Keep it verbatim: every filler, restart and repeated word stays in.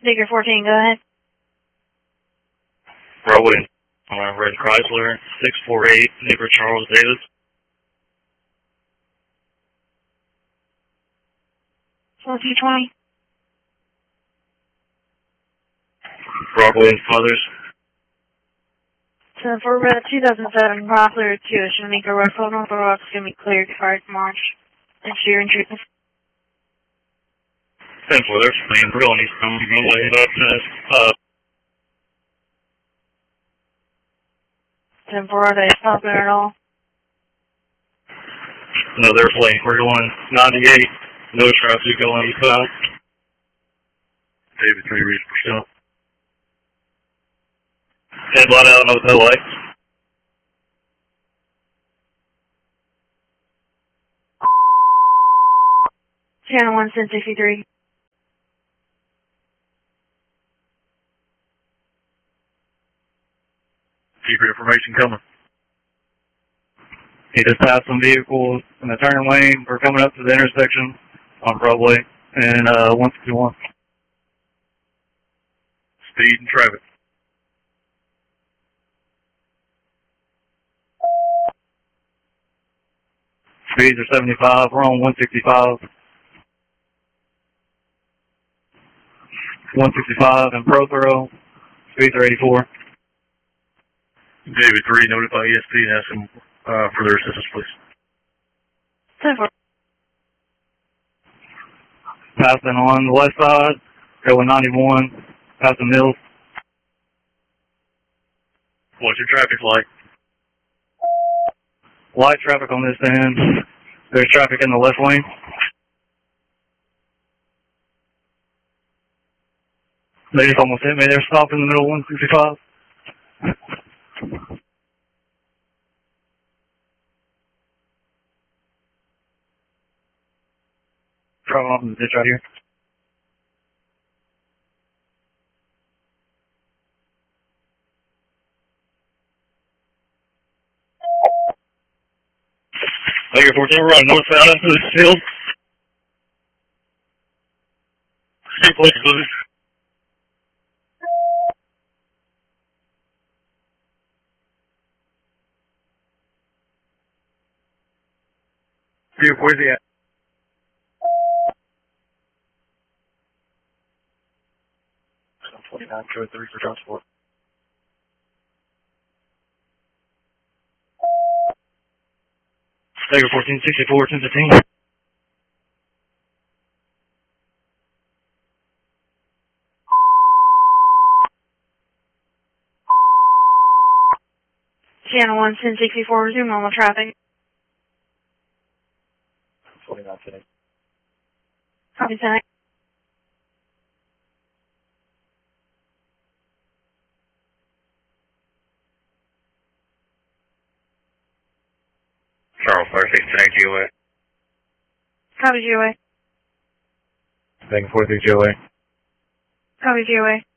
Baker fourteen, go ahead. Broadway, uh, Red Chrysler, six four eight, neighbor Charles Davis. fourteen twenty. Broadway and Fathers. So for uh, two thousand seven Chrysler to Shanika Russell, North Rock's going to be cleared for March. Thanks for your treatment. ten four, there's main grill and he's coming runway up past, uh, ten four, are they stop there at all? no, they're playing. We're going ninety-eight. No traffic going eastbound. David three reach percent. Headlight out, no tail lights. Channel one, ten sixty-three. Keep your information coming. He just passed some vehicles in the turn lane. We're coming up to the intersection on Broadway and uh, one sixty-one. Speed and traffic. Speeds are seventy-five. We're on one sixty-five. one sixty-five and Prothero. Speeds are eighty-four. David three, notify E S P and ask them uh, for their assistance, please. ten four. Passing on the west side, going ninety-one, passing Mills. What's your traffic like? Light traffic on this end. There's traffic in the left lane. They just almost hit me. They're stopped in the middle of one sixty-five. Driving off in the ditch right here. Baker fourteen, we're on northbound into this field. Street police closed. Duke, where's he at? twenty-nine, code three for transport. Baker fourteen sixty-four, ten fifteen. Channel one, ten sixty-four, resume normal traffic. twenty-nine, ten. Copy that. Charles Fire six ten G O A. Copy G O A. Baker forty-six G O A. Copy G O A.